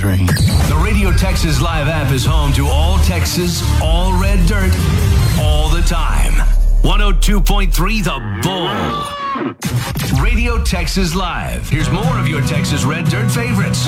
dream. The Radio Texas Live app is home to all Texas, all red dirt, all the time. 102.3 The Bull. Radio Texas Live. Here's more of your Texas Red Dirt favorites.